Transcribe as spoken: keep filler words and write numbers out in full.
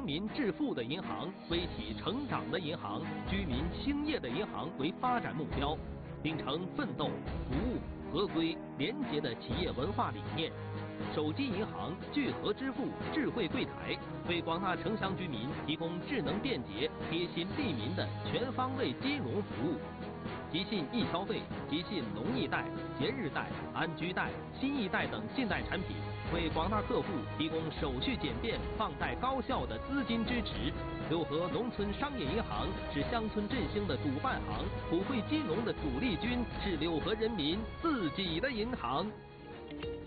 民致富的银行、微企成长的银行、居民兴业的银行为发展目标，秉承奋斗、服务、合规、廉洁的企业文化理念。手机银行聚合支付智慧柜台，为广大城乡居民提供智能便捷、贴心利民的全方位金融服务。即信易消费、即信农易贷、节日贷、安居贷、新易贷等信贷产品，为广大客户提供手续简便、放贷高效的资金支持。六合农村商业银行是乡村振兴的主办行，普惠金融的主力军，是六合人民自己的银行。